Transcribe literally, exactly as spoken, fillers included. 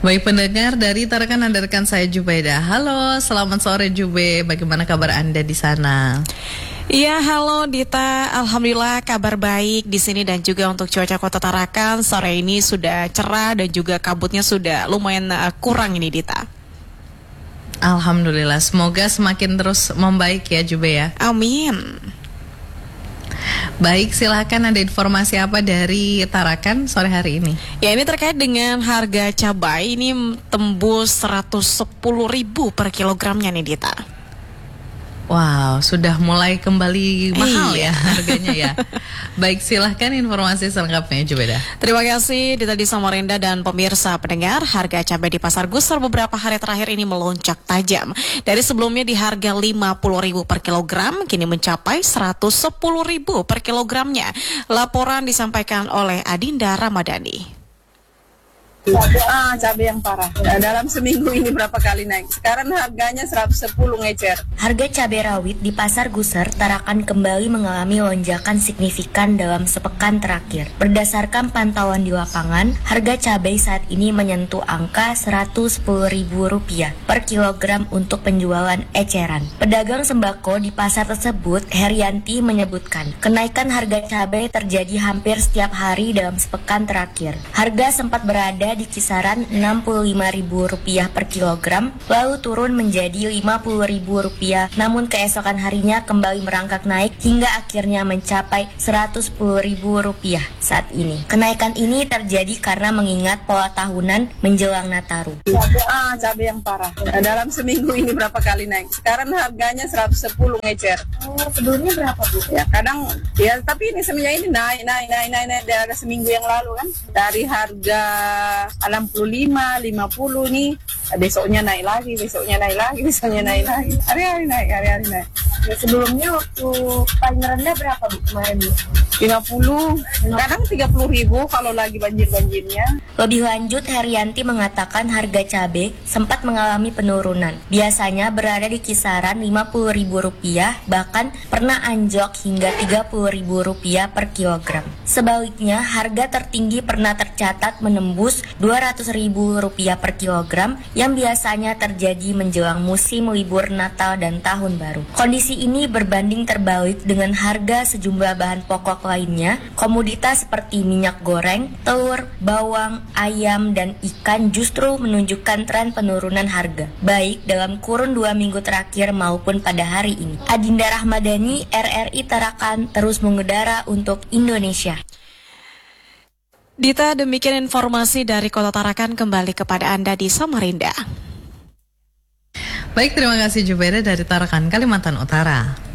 Baik pendengar, dari Tarakan Anda rekan saya Jubaida. Halo, selamat sore Jube. Bagaimana kabar Anda di sana? Iya, halo Dita. Alhamdulillah kabar baik di sini dan juga untuk cuaca Kota Tarakan sore ini sudah cerah dan juga kabutnya sudah lumayan uh, kurang ini Dita. Alhamdulillah, semoga semakin terus membaik ya Jube ya. Amin. Baik, silahkan ada informasi apa dari Tarakan sore hari ini? Ya, ini terkait dengan harga cabai ini tembus seratus sepuluh ribu per kilogramnya nih Dita. Wow, sudah mulai kembali mahal iya. ya harganya ya. Baik, silahkan informasi selengkapnya Jubeda. Terima kasih Dita di Samarinda dan pemirsa pendengar. Harga cabai di Pasar Gusar beberapa hari terakhir ini melonjak tajam. Dari sebelumnya di harga lima puluh ribu per kilogram, kini mencapai seratus sepuluh ribu per kilogramnya. Laporan disampaikan oleh Adinda Ramadhani. Ah, cabai yang parah. Nah, dalam seminggu ini berapa kali naik? Sekarang harganya seratus sepuluh ngecer. Harga cabai rawit di Pasar Gusar Tarakan kembali mengalami lonjakan signifikan dalam sepekan terakhir. Berdasarkan pantauan di lapangan, harga cabai saat ini menyentuh angka seratus sepuluh ribu rupiah per kilogram untuk penjualan eceran. Pedagang sembako di pasar tersebut, Herianti, menyebutkan kenaikan harga cabai terjadi hampir setiap hari dalam sepekan terakhir. Harga sempat berada di kisaran enam puluh lima ribu rupiah per kilogram, lalu turun menjadi lima puluh ribu rupiah, namun keesokan harinya kembali merangkak naik hingga akhirnya mencapai seratus sepuluh ribu rupiah saat ini. Kenaikan ini terjadi karena mengingat pola tahunan menjelang Nataru. Ah, cabai yang parah. Nah, dalam seminggu ini berapa kali naik? Sekarang harganya seratus sepuluh ngecer. Oh, sebelumnya berapa Bu? Ya kadang, ya tapi ini semenjak ini naik, naik, naik, naik, naik dari seminggu yang lalu kan. Dari harga enam puluh lima, lima puluh nih, besoknya naik lagi, besoknya naik lagi, besoknya naik lagi. Hari-hari naik, hari-hari naik. Ya, sebelumnya waktu paling rendah berapa Bu kemarin Bu? lima puluh, kadang tiga puluh ribu kalau lagi banjir-banjirnya. Lebih lanjut, Herianti mengatakan harga cabai sempat mengalami penurunan. Biasanya berada di kisaran lima puluh ribu rupiah, bahkan pernah anjlok hingga tiga puluh ribu rupiah per kilogram. Sebaliknya, harga tertinggi pernah tercatat menembus dua ratus ribu rupiah per kilogram yang biasanya terjadi menjelang musim libur Natal dan Tahun Baru. Kondisi ini berbanding terbalik dengan harga sejumlah bahan pokok lainnya. Komoditas seperti minyak goreng, telur, bawang, ayam, dan ikan justru menunjukkan tren penurunan harga, baik dalam kurun dua minggu terakhir maupun pada hari ini. Adinda Ramadhani, R R I Tarakan, terus mengudara untuk Indonesia. Dita, demikian informasi dari Kota Tarakan, kembali kepada Anda di Samarinda. Baik, terima kasih Jubaida dari Tarakan, Kalimantan Utara.